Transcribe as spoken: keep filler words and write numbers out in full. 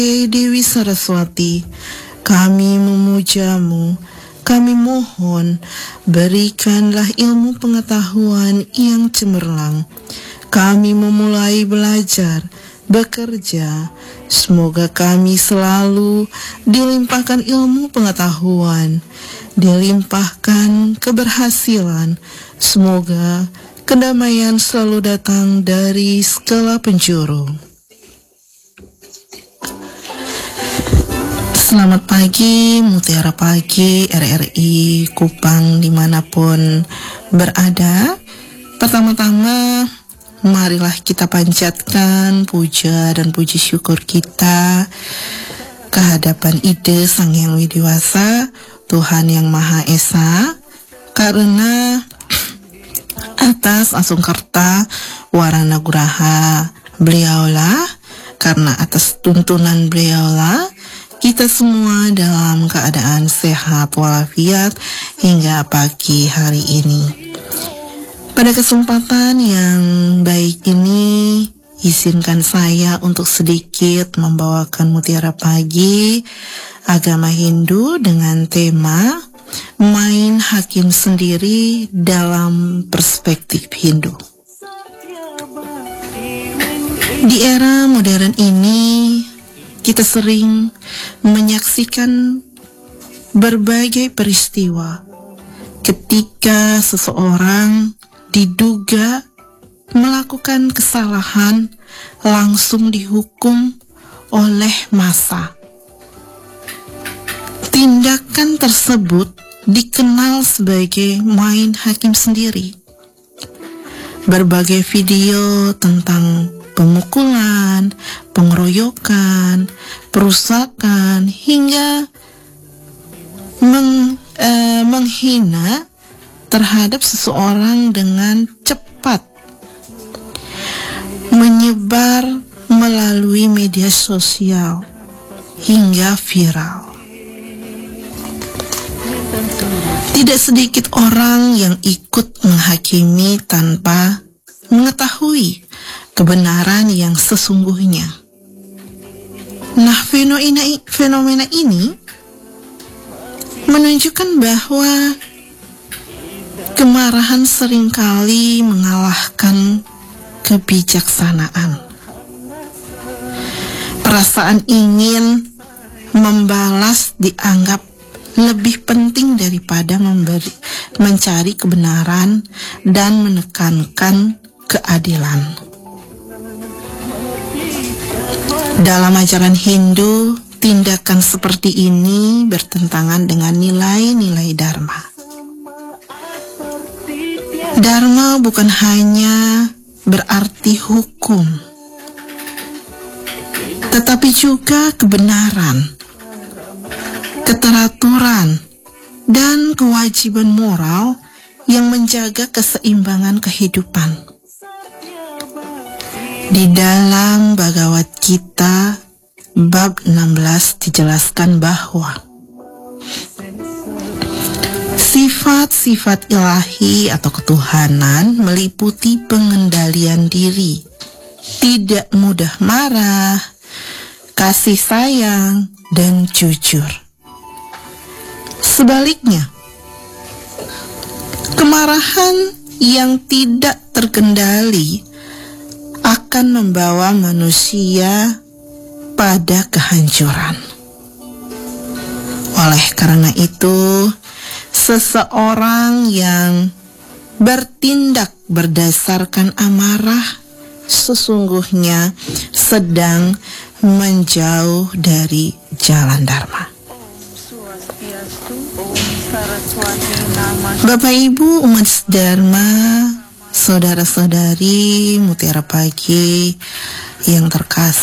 Dewi Saraswati, kami memujamu, kami mohon, berikanlah ilmu pengetahuan yang cemerlang. Kami memulai belajar, bekerja, semoga kami selalu dilimpahkan ilmu pengetahuan, dilimpahkan keberhasilan. Semoga kedamaian selalu datang dari segala penjuru. Selamat pagi, Mutiara Pagi R R I Kupang dimanapun berada. Pertama-tama, marilah kita panjatkan puja dan puji syukur kita kehadapan Ide Sang Yang Widiwasa, Tuhan Yang Maha Esa, karena atas Asungkerta Warana Guraha beliaulah, karena atas tuntunan beliaulah kita semua dalam keadaan sehat walafiat hingga pagi hari ini. Pada kesempatan yang baik ini, izinkan saya untuk sedikit membawakan Mutiara Pagi agama Hindu dengan tema main hakim sendiri dalam perspektif Hindu. Di era modern ini, kita sering menyaksikan berbagai peristiwa ketika seseorang diduga melakukan kesalahan langsung dihukum oleh massa. Tindakan tersebut dikenal sebagai main hakim sendiri. Berbagai video tentang pemukulan, pengeroyokan, perusakan, hingga meng, eh, menghina terhadap seseorang dengan cepat menyebar melalui media sosial hingga viral. Tidak sedikit orang yang ikut menghakimi tanpa mengetahui kebenaran yang sesungguhnya. Nah, fenomena, fenomena ini menunjukkan bahwa kemarahan seringkali mengalahkan kebijaksanaan. Perasaan ingin membalas dianggap lebih penting daripada memberi, mencari kebenaran dan menekankan keadilan. Dalam ajaran Hindu, tindakan seperti ini bertentangan dengan nilai-nilai Dharma. Dharma bukan hanya berarti hukum, tetapi juga kebenaran, keteraturan, dan kewajiban moral yang menjaga keseimbangan kehidupan. Di dalam Bhagavad Gita bab enam belas dijelaskan bahwa sifat-sifat ilahi atau ketuhanan meliputi pengendalian diri, tidak mudah marah, kasih sayang, dan jujur. Sebaliknya, kemarahan yang tidak terkendali akan membawa manusia pada kehancuran. Oleh karena itu, seseorang yang bertindak berdasarkan amarah sesungguhnya sedang menjauh dari jalan Dharma. Bapak Ibu umat Dharma, saudara-saudari Mutiara Pagi yang terkasih,